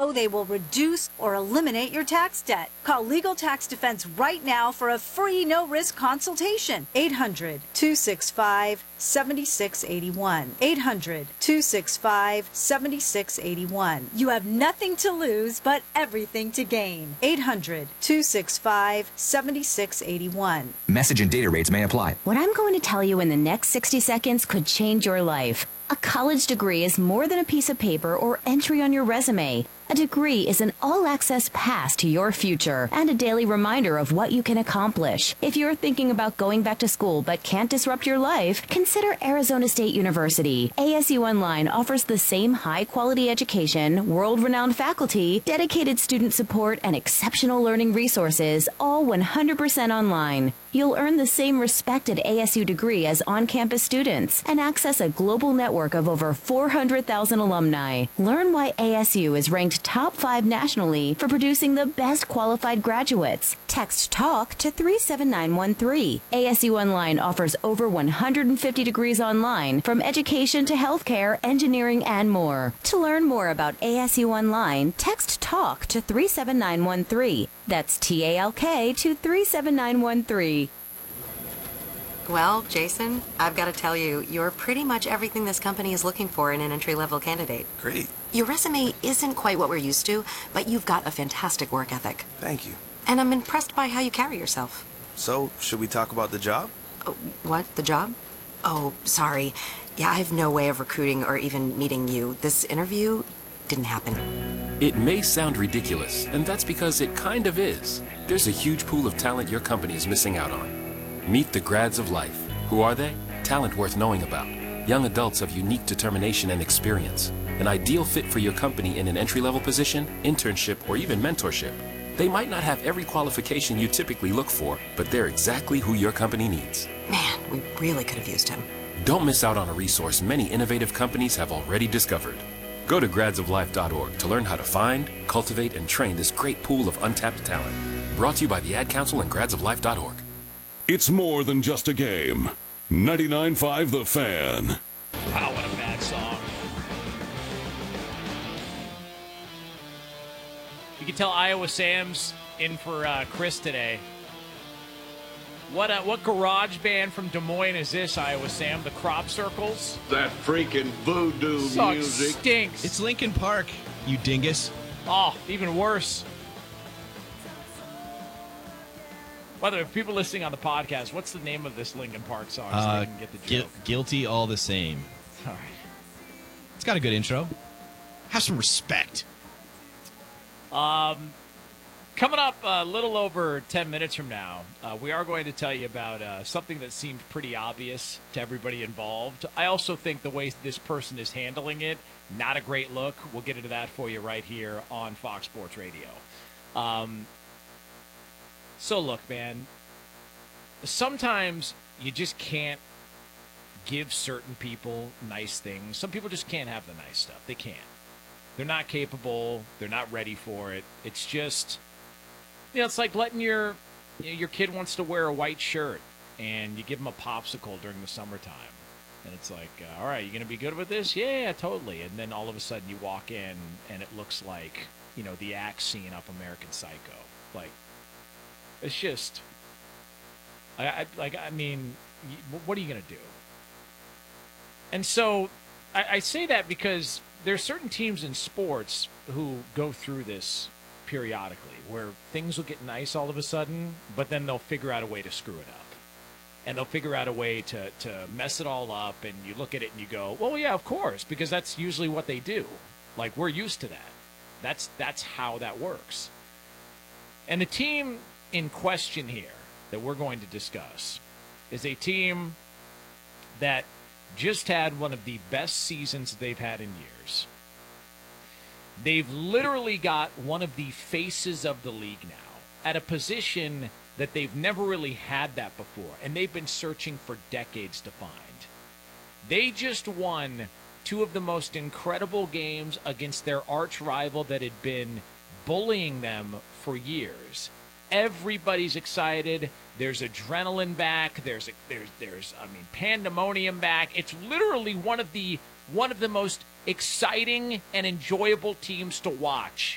know they will reduce or eliminate your tax debt. Call Legal Tax Defense right now for a free no-risk consultation. 800-265-7681. 800-265-7681. You have nothing to lose but everything to gain. 800-265-7681. Message and data rates may apply. What I'm going to tell you in the next 60 seconds could change your life. A college degree is more than a piece of paper or entry on your resume. A degree is an all-access pass to your future and a daily reminder of what you can accomplish. If you're thinking about going back to school but can't disrupt your life, consider Arizona State University. ASU Online offers the same high-quality education, world-renowned faculty, dedicated student support, and exceptional learning resources, all 100% online. You'll earn the same respected ASU degree as on-campus students and access a global network of over 400,000 alumni. Learn why ASU is ranked top 5 nationally for producing the best qualified graduates. Text TALK to 37913. ASU Online offers over 150 degrees online, from education to healthcare, engineering, and more. To learn more about ASU Online, text TALK to 37913. That's TALK to 37913. Well, Jason, I've got to tell you, you're pretty much everything this company is looking for in an entry-level candidate. Great. Your resume isn't quite what we're used to, but you've got a fantastic work ethic. Thank you. And I'm impressed by how you carry yourself. So, should we talk about the job? What? The job? Oh, sorry. Yeah, I have no way of recruiting or even meeting you. This interview didn't happen. It may sound ridiculous, and that's because it kind of is. There's a huge pool of talent your company is missing out on. Meet the grads of life. Who are they? Talent worth knowing about. Young adults of unique determination and experience. An ideal fit for your company in an entry-level position, internship, or even mentorship. They might not have every qualification you typically look for, but they're exactly who your company needs. Man, we really could have used him. Don't miss out on a resource many innovative companies have already discovered. Go to gradsoflife.org to learn how to find, cultivate, and train this great pool of untapped talent. Brought to you by the Ad Council and gradsoflife.org. It's more than just a game. 99.5 The Fan. Wow, what a bad song. You can tell Iowa Sam's in for Chris today. What garage band from Des Moines is this, Iowa Sam? The Crop Circles? That freaking voodoo music. Stinks. It's Linkin Park, you dingus. Oh, even worse. By the way, people listening on the podcast, what's the name of this Linkin Park song so they can get the joke? Guilty All the Same. All right. It's got a good intro. Have some respect. Coming up a little over 10 minutes from now, we are going to tell you about something that seemed pretty obvious to everybody involved. I also think the way this person is handling it, not a great look. We'll get into that for you right here on Fox Sports Radio. So look, man, sometimes you just can't give certain people nice things. Some people just can't have the nice stuff. They can't. They're not capable. They're not ready for it. It's just, it's like letting your kid wants to wear a white shirt and you give them a popsicle during the summertime. And it's like, all right, you going to be good with this? Yeah, totally. And then all of a sudden you walk in and it looks like, the axe scene of American Psycho. Like, it's just, what are you going to do? And so I say that because there's certain teams in sports who go through this periodically where things will get nice all of a sudden, but then they'll figure out a way to screw it up. And they'll figure out a way to mess it all up, and you look at it and you go, well, yeah, of course, because that's usually what they do. Like, we're used to that. That's how that works. And the team in question here that we're going to discuss is a team that just had one of the best seasons they've had in years. They've literally got one of the faces of the league now at a position that they've never really had that before, and they've been searching for decades to find. They just won two of the most incredible games against their arch rival that had been bullying them for years. Everybody's excited. There's adrenaline back. There's pandemonium back. It's literally one of the most exciting and enjoyable teams to watch